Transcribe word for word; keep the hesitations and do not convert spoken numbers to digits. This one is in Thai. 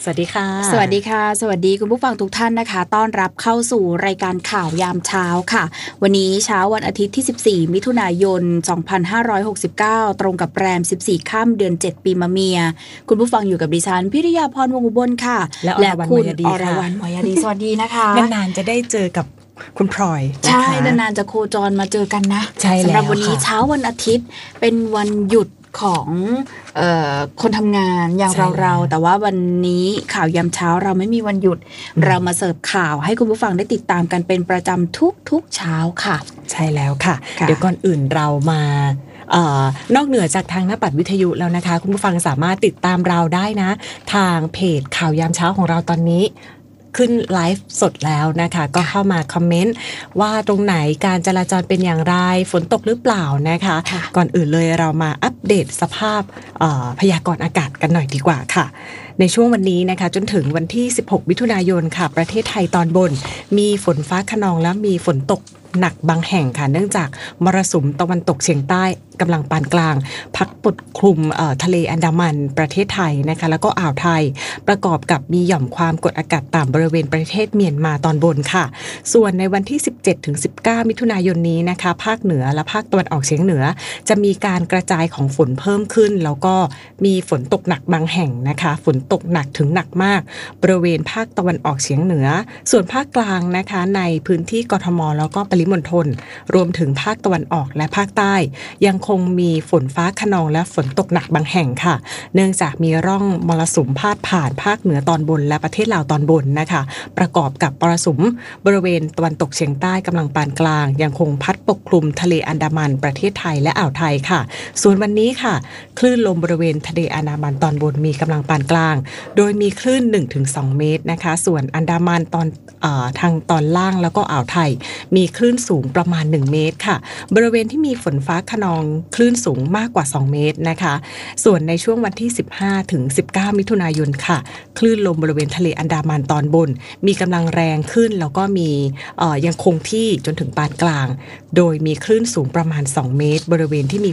สวัสดีค่ะสวัสดีค่ะสวัสดีคุณผู้ฟังทุกท่านนะคะต้อนรับเข้าสู่รายการข่าวยามเช้าค่ะวันนี้เช้าวันอาทิตย์ที่สิบสี่มิถุนายนสองพันห้าร้อยหกสิบเก้าตรงกับแรมสิบสี่ค่ำเดือนเจ็ดปีมะเมียคุณผู้ฟังอยู่กับดิฉันพิริยาพรวงศ์อุบลค่ะและคุณอรวรรณมยดีสวัสดีนะคะนานๆจะได้เจอกับคุณพลอยใช่นานๆจะโคจรมาเจอกันนะสำหรับวันนี้เช้าวันอาทิตย์เป็นวันหยุดของเอ่อคนทำงานอย่างเราๆแต่ว่าวันนี้ข่าวยามเช้าเราไม่มีวันหยุดเรามาเสิร์ฟข่าวให้คุณผู้ฟังได้ติดตามกันเป็นประจำทุกๆเช้าค่ะใช่แล้วค่ะเดี๋ยวก่อนอื่นเรามาเอ่อนอกเหนือจากทางหน้าปัดวิทยุแล้วนะคะคุณผู้ฟังสามารถติดตามเราได้นะทางเพจข่าวยามเช้าของเราตอนนี้ขึ้นไลฟ์สดแล้วนะคะก็เข้ามาคอมเมนต์ว่าตรงไหนการจราจรเป็นอย่างไรฝนตกหรือเปล่านะคะก่อนอื่นเลยเรามาอัปเดตสภาพพยากรณ์อากาศกันหน่อยดีกว่าค่ะในช่วงวันนี้นะคะจนถึงวันที่สิบหกมิถุนายนค่ะประเทศไทยตอนบนมีฝนฟ้าคะนองและมีฝนตกหนักบางแห่งค่ะเนื่องจากมรสุมตะวันตกเฉียงใต้กำลังปานกลางพัดปกคลุมทะเลอันดามันประเทศไทยนะคะแล้วก็อ่าวไทยประกอบกับมีหย่อมความกดอากาศต่ำบริเวณประเทศเมียนมาตอนบนค่ะส่วนในวันที่สิบเจ็ดถึงสิบเก้ามิถุนายนนี้นะคะภาคเหนือและภาคตะวันออกเฉียงเหนือจะมีการกระจายของฝนเพิ่มขึ้นแล้วก็มีฝนตกหนักบางแห่งนะคะฝนตกหนักถึงหนักมากบริเวณภาคตะวันออกเฉียงเหนือส่วนภาคกลางนะคะในพื้นที่กทมแล้วก็ปริมณฑลรวมถึงภาคตะวันออกและภาคใต้ยังคงมีฝนฟ้าคะนองและฝนตกหนักบางแห่งค่ะเนื่องจากมีร่องมรสุมพาดผ่านภาคเหนือตอนบนและประเทศลาวตอนบนนะคะประกอบกับมรสุมบริเวณตะวันตกเฉียงใต้กำลังปานกลางยังคงพัดปกคลุมทะเลอันดามันประเทศไทยและอ่าวไทยค่ะส่วนวันนี้ค่ะคลื่นลมบริเวณทะเลอันดามันตอนบนมีกำลังปานกลางโดยมีคลื่น หนึ่งถึงสอง เมตรนะคะส่วนอันดามันตอนเอ่อทางตอนล่างแล้วก็อ่าวไทยมีคลื่นสูงประมาณหนึ่งเมตรค่ะบริเวณที่มีฝนฟ้าคะนองคลื่นสูงมากกว่าสองเมตรนะคะส่วนในช่วงวันที่สิบห้าถึงสิบเก้ามิถุนายนค่ะคลื่นลมบริเวณทะเลอันดามันตอนบนมีกำลังแรงขึ้นแล้วก็มีเอ่อยังคงที่จนถึงปานกลางโดยมีคลื่นสูงประมาณสองเมตรบริเวณที่มี